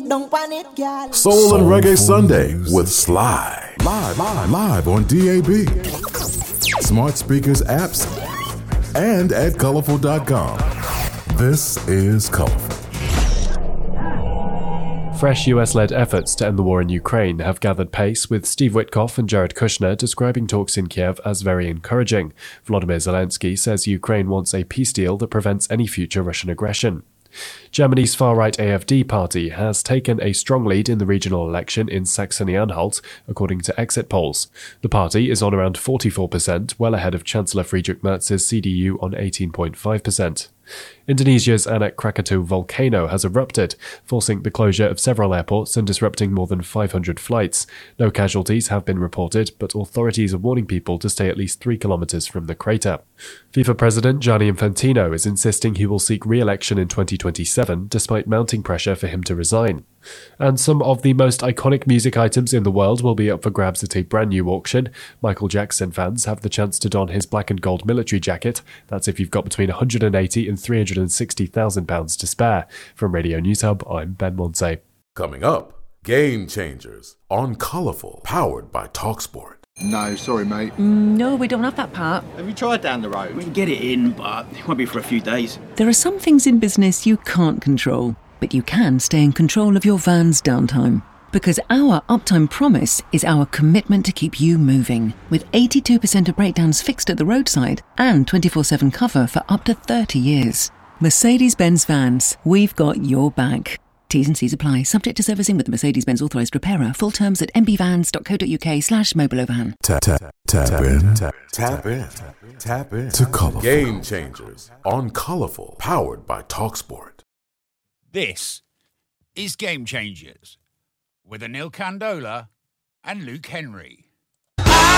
Don't panic, girl. Soul and Reggae Sunday with Sly. Live on DAB. Smart speakers, apps, and at colorful.com. This is Colorful. Fresh US-led efforts to end the war in Ukraine have gathered pace, with Steve Witkoff and Jared Kushner describing talks in Kiev as very encouraging. Volodymyr Zelensky says Ukraine wants a peace deal that prevents any future Russian aggression. Germany's far-right AfD party has taken a strong lead in the regional election in Saxony-Anhalt, according to exit polls. The party is on around 44%, well ahead of Chancellor Friedrich Merz's CDU on 18.5%. Indonesia's Anak Krakatau volcano has erupted, forcing the closure of several airports and disrupting more than 500 flights. No casualties have been reported, but authorities are warning people to stay at least 3 kilometers from the crater. FIFA President Gianni Infantino is insisting he will seek re-election in 2027, despite mounting pressure for him to resign. And some of the most iconic music items in the world will be up for grabs at a brand new auction. Michael Jackson fans have the chance to don his black and gold military jacket. That's if you've got between £180,000 and £360,000 to spare. From Radio News Hub, I'm Ben Monte. Coming up, Game Changers on Colorful, powered by TalkSport. No, sorry, mate. No, we don't have that part. Have you tried down the road? We can get it in, but it won't be for a few days. There are some things in business you can't control, but you can stay in control of your van's downtime. Because our uptime promise is our commitment to keep you moving, with 82% of breakdowns fixed at the roadside and 24/7 cover for up to 30 years. Mercedes-Benz Vans, we've got your back. T's and C's apply, subject to servicing with the Mercedes-Benz authorised repairer. Full terms at mbvans.co.uk/mobilovan. Tap in to Colorful. Game Changers on Colorful, powered by TalkSport. This is Game Changers with Anil Kandola and Luke Henry.